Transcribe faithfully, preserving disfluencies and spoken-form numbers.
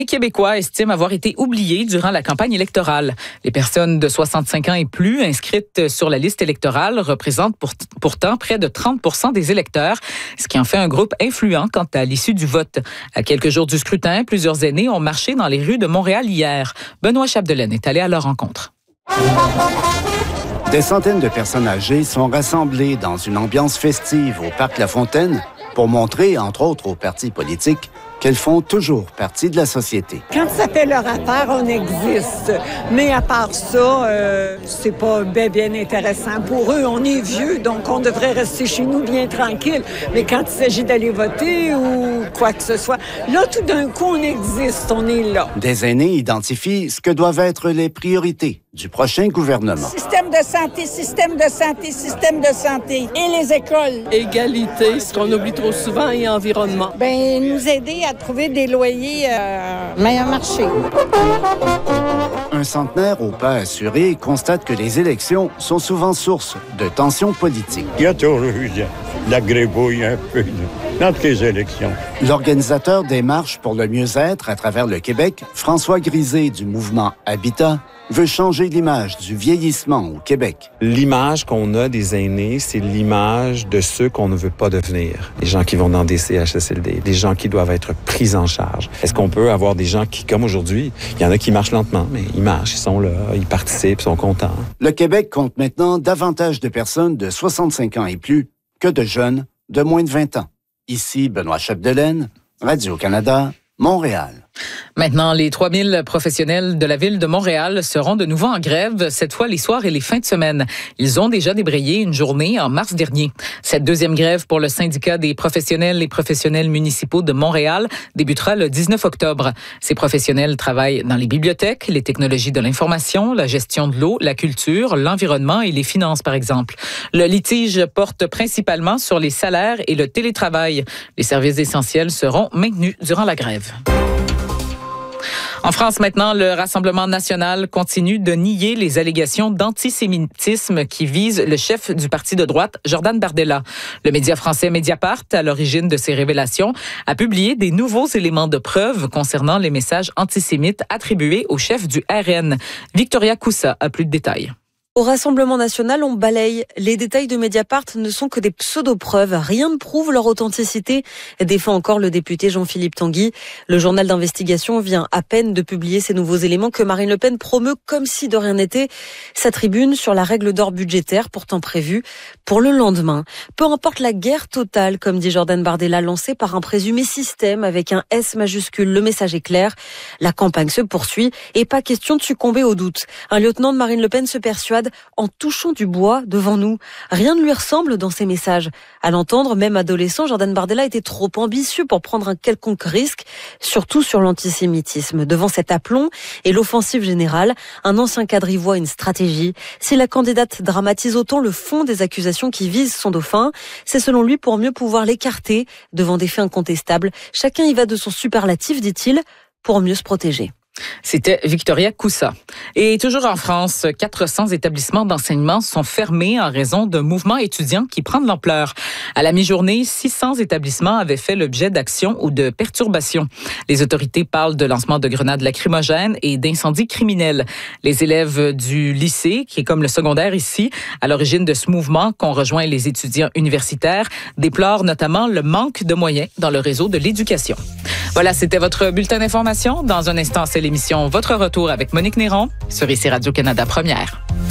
Les Québécois estiment avoir été oubliés durant la campagne électorale. Les personnes de soixante-cinq ans et plus inscrites sur la liste électorale représentent pour, pourtant près de trente pour cent des électeurs, ce qui en fait un groupe influent quant à l'issue du vote. À quelques jours du scrutin, plusieurs aînés ont marché dans les rues de Montréal hier. Benoît Chapdelaine est allé à leur rencontre. Des centaines de personnes âgées sont rassemblées dans une ambiance festive au Parc La Fontaine pour montrer, entre autres aux partis politiques, qu'elles font toujours partie de la société. Quand ça fait leur affaire, on existe. Mais à part ça, euh, c'est pas bien, bien intéressant pour eux. On est vieux, donc on devrait rester chez nous bien tranquille. Mais quand il s'agit d'aller voter ou quoi que ce soit, là, tout d'un coup, on existe, on est là. Des aînés identifient ce que doivent être les priorités du prochain gouvernement. Système de santé, système de santé, système de santé. Et les écoles. Égalité, ce qu'on oublie trop souvent, et environnement. Ben, nous aider à trouver des loyers euh, meilleur marché. Un centenaire au pas assuré constate que les élections sont souvent source de tensions politiques. Il y a toujours eu de la grébouille un peu dans toutes les élections. L'organisateur des marches pour le mieux-être à travers le Québec, François Grisé du mouvement Habitat, veut changer l'image du vieillissement au Québec. L'image qu'on a des aînés, c'est l'image de ceux qu'on ne veut pas devenir. Les gens qui vont dans des C H S L D, des gens qui doivent être pris en charge. Est-ce qu'on peut avoir des gens qui, comme aujourd'hui, il y en a qui marchent lentement, mais ils marchent, ils sont là, ils participent, ils sont contents. Le Québec compte maintenant davantage de personnes de soixante-cinq ans et plus que de jeunes de moins de vingt ans. Ici, Benoît Chapdelaine, Radio-Canada, Montréal. Maintenant, les trois mille professionnels de la Ville de Montréal seront de nouveau en grève, cette fois les soirs et les fins de semaine. Ils ont déjà débrayé une journée en mars dernier. Cette deuxième grève pour le syndicat des professionnels et professionnels municipaux de Montréal débutera le dix-neuf octobre. Ces professionnels travaillent dans les bibliothèques, les technologies de l'information, la gestion de l'eau, la culture, l'environnement et les finances, par exemple. Le litige porte principalement sur les salaires et le télétravail. Les services essentiels seront maintenus durant la grève. En France, maintenant, le Rassemblement national continue de nier les allégations d'antisémitisme qui visent le chef du parti de droite, Jordan Bardella. Le média français Mediapart, à l'origine de ces révélations, a publié des nouveaux éléments de preuve concernant les messages antisémites attribués au chef du R N. Victoria Coussa a plus de détails. Au Rassemblement national, on balaye. Les détails de Mediapart ne sont que des pseudo-preuves. Rien ne prouve leur authenticité, défend encore le député Jean-Philippe Tanguy. Le journal d'investigation vient à peine de publier ces nouveaux éléments que Marine Le Pen promeut comme si de rien n'était. Sa tribune sur la règle d'or budgétaire pourtant prévue pour le lendemain. Peu importe la guerre totale, comme dit Jordan Bardella, lancée par un présumé système avec un S majuscule. Le message est clair. La campagne se poursuit et pas question de succomber au doute. Un lieutenant de Marine Le Pen se persuade en touchant du bois devant nous. Rien ne lui ressemble dans ses messages. À l'entendre, même adolescent, Jordan Bardella était trop ambitieux pour prendre un quelconque risque, surtout sur l'antisémitisme. Devant cet aplomb et l'offensive générale, un ancien cadre y voit une stratégie. Si la candidate dramatise autant le fond des accusations qui visent son dauphin, c'est selon lui pour mieux pouvoir l'écarter devant des faits incontestables. Chacun y va de son superlatif, dit-il, pour mieux se protéger. C'était Victoria Coussa. Et toujours en France, quatre cents établissements d'enseignement sont fermés en raison d'un mouvement étudiant qui prend de l'ampleur. À la mi-journée, six cents établissements avaient fait l'objet d'actions ou de perturbations. Les autorités parlent de lancement de grenades lacrymogènes et d'incendies criminels. Les élèves du lycée, qui est comme le secondaire ici, à l'origine de ce mouvement qu'ont rejoint les étudiants universitaires, déplorent notamment le manque de moyens dans le réseau de l'éducation. Voilà, c'était votre bulletin d'information. Dans un instant, c'est l'émission Votre Retour avec Monique Néron sur I C Radio-Canada Première.